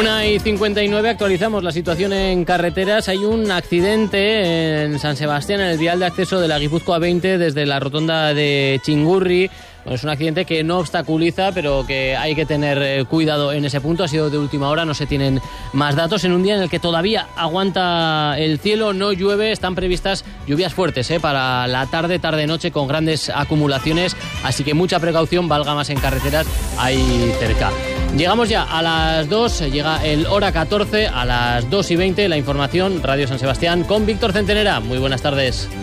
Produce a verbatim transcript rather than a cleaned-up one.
una y cincuenta y nueve, actualizamos la situación en carreteras. Hay un accidente en San Sebastián, en el vial de acceso de la Guipúzcoa veinte desde la rotonda de Txingurri. Bueno, es un accidente que no obstaculiza, pero que hay que tener cuidado en ese punto. Ha sido de última hora, no se tienen más datos. En un día en el que todavía aguanta el cielo, no llueve, están previstas lluvias fuertes ¿eh? para la tarde, tarde-noche, con grandes acumulaciones. Así que mucha precaución, valga más en carreteras ahí cerca. Llegamos ya a las dos, llega el hora catorce, a las dos y veinte, la información, Radio San Sebastián, con Víctor Centenera. Muy buenas tardes.